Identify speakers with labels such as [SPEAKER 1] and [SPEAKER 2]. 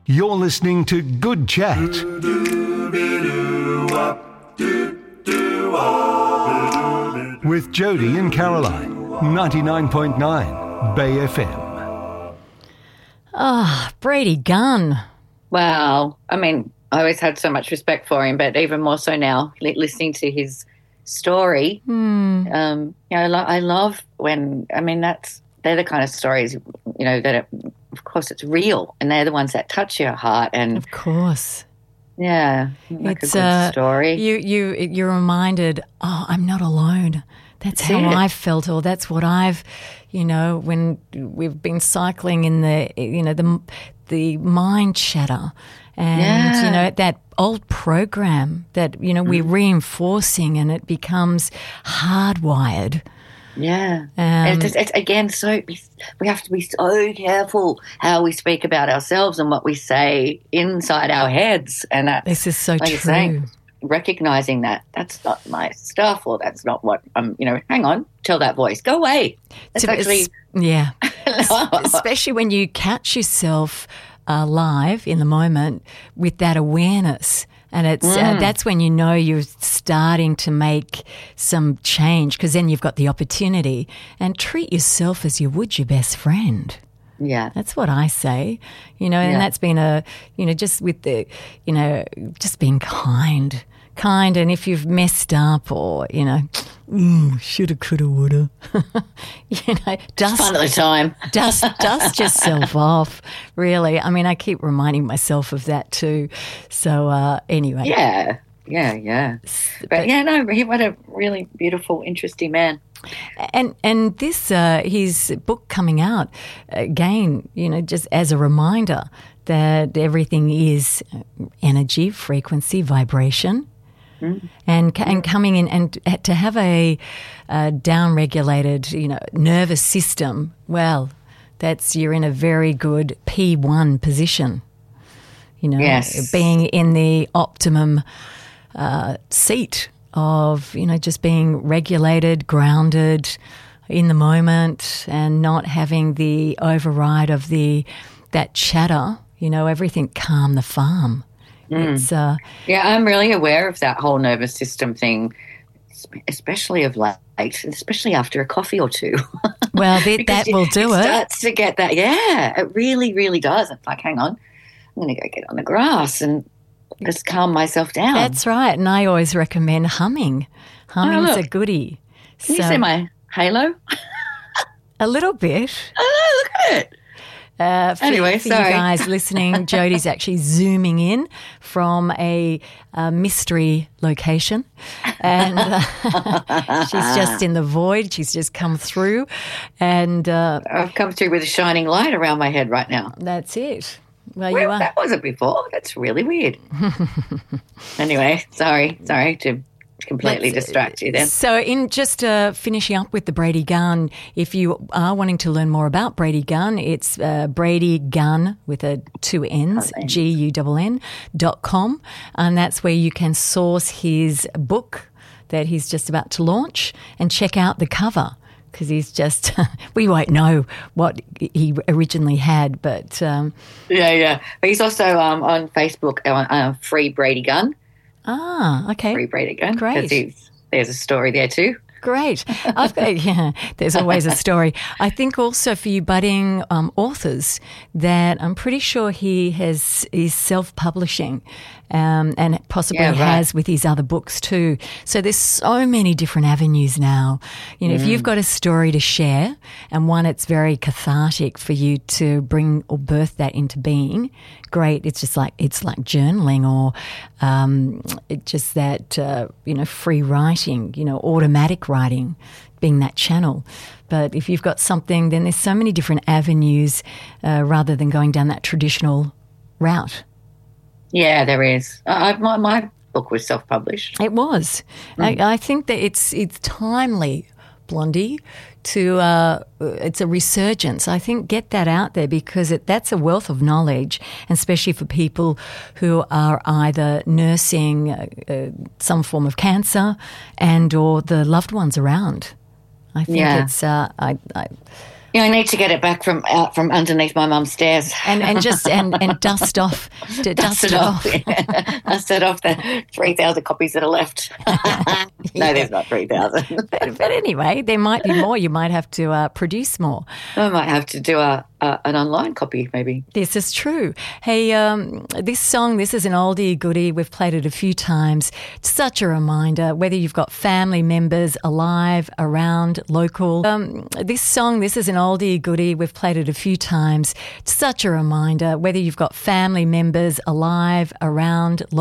[SPEAKER 1] You're listening to Good Chat. With Jody and Caroline, 99.9 Bay FM.
[SPEAKER 2] Brady Gunn.
[SPEAKER 3] Wow. I mean, I always had so much respect for him, but even more so now, listening to his story. I love when, they're the kind of stories, that of course it's real, and they're the ones that touch your heart. And
[SPEAKER 2] of course.
[SPEAKER 3] Yeah, it's a good story.
[SPEAKER 2] You're reminded, I'm not alone. That's how I felt, or that's what I've, when we've been cycling in the mind chatter, and that old program that we're reinforcing, and it becomes hardwired.
[SPEAKER 3] Yeah, and it's again, so we have to be so careful how we speak about ourselves and what we say inside our heads, and
[SPEAKER 2] this is so
[SPEAKER 3] like
[SPEAKER 2] true.
[SPEAKER 3] Saying, recognizing that that's not my stuff, or that's not what hang on, tell that voice, go away. That's actually
[SPEAKER 2] especially when you catch yourself live in the moment with that awareness. And it's that's when you're starting to make some change, because then you've got the opportunity, and treat yourself as you would your best friend.
[SPEAKER 3] Yeah.
[SPEAKER 2] That's what I say, and that's been just with the, just being kind. And if you've messed up or, shoulda, coulda, woulda,
[SPEAKER 3] dust. Fun at the time.
[SPEAKER 2] dust yourself off, really. I mean, I keep reminding myself of that too. So anyway.
[SPEAKER 3] Yeah. But he was a really beautiful, interesting man.
[SPEAKER 2] And this, his book coming out, again, just as a reminder that everything is energy, frequency, vibration. And coming in and to have a down-regulated, nervous system, well, you're in a very good P1 position,
[SPEAKER 3] Yes.
[SPEAKER 2] Being in the optimum seat of, just being regulated, grounded, in the moment, and not having the override of that chatter, everything calm the farm. It's,
[SPEAKER 3] I'm really aware of that whole nervous system thing, especially of late, especially after a coffee or two.
[SPEAKER 2] Well, that will do it.
[SPEAKER 3] It starts to get that. Yeah, it really, really does. It's like, hang on, I'm going to go get on the grass and just calm myself down.
[SPEAKER 2] That's right. And I always recommend humming. Humming's a goodie.
[SPEAKER 3] Can you see my halo?
[SPEAKER 2] A little bit.
[SPEAKER 3] Oh, look at it. Anyway,
[SPEAKER 2] for
[SPEAKER 3] sorry.
[SPEAKER 2] you guys listening, Jodie's actually zooming in from a mystery location, and she's just in the void. She's just come through, and
[SPEAKER 3] I've come through with a shining light around my head right now.
[SPEAKER 2] That's it. Well,
[SPEAKER 3] you
[SPEAKER 2] you are.
[SPEAKER 3] That wasn't before. That's really weird. Anyway, sorry to completely distract you then.
[SPEAKER 2] So in just finishing up with the Brady Gunn, if you are wanting to learn more about Brady Gunn, it's Brady Gunn with 2 N's, GUNN.com, and that's where you can source his book that he's just about to launch, and check out the cover, because he's just, we won't know what he originally had, but...
[SPEAKER 3] Yeah. But he's also on Facebook, Free Brady Gunn.
[SPEAKER 2] Ah, okay.
[SPEAKER 3] Free Brady Gunn.
[SPEAKER 2] Great.
[SPEAKER 3] Because there's a story there too.
[SPEAKER 2] Great. There's always a story. I think also for you budding authors that I'm pretty sure he is self-publishing and possibly has with his other books too. So there's so many different avenues now. If you've got a story to share, and one it's very cathartic for you to bring or birth that into being, great. It's like journaling, or just that free writing, automatic writing being that channel. But if you've got something, then there's so many different avenues rather than going down that traditional route. Yeah,
[SPEAKER 3] there is. My book was self-published.
[SPEAKER 2] It was. I think that it's timely, Blondie, to it's a resurgence. I think get that out there, because that's a wealth of knowledge, and especially for people who are either nursing some form of cancer and or the loved ones around. I think it's
[SPEAKER 3] Yeah, I need to get it back from out from underneath my mum's stairs.
[SPEAKER 2] and just and dust off dust it off.
[SPEAKER 3] Yeah. Dust it off the 3,000 copies that are left. No, there's not 3,000.
[SPEAKER 2] But anyway, there might be more. You might have to produce more.
[SPEAKER 3] I might have to do an online copy, maybe.
[SPEAKER 2] This is true. Hey, this song, this is an oldie goodie. We've played it a few times. It's such a reminder, whether you've got family members alive, around, local. This song, this is an oldie goodie. We've played it a few times. It's such a reminder, whether you've got family members alive, around, local.